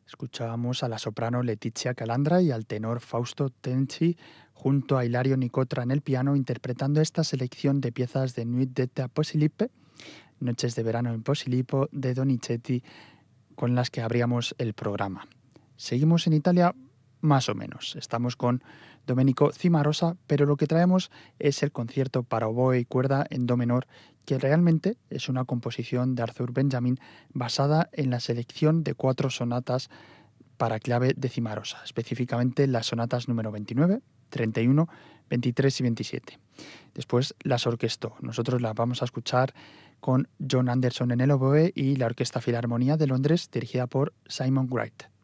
Escuchábamos a la soprano Letizia Calandra y al tenor Fausto Tenci junto a Hilario Nicotra en el piano interpretando esta selección de piezas de Nuit d'été à Posillipo, Noches de verano en Posillipo, de Donizetti, con las que abríamos el programa. Seguimos en Italia más o menos. Estamos con Domenico Cimarosa, pero lo que traemos es el concierto para oboe y cuerda en do menor, que realmente es una composición de Arthur Benjamin basada en la selección de 4 sonatas para clave de Cimarosa, específicamente las sonatas número 29, 31, 23 y 27. Después las orquestó. Nosotros las vamos a escuchar con John Anderson en el oboe y la Orquesta Filarmonía de Londres, dirigida por Simon Wright.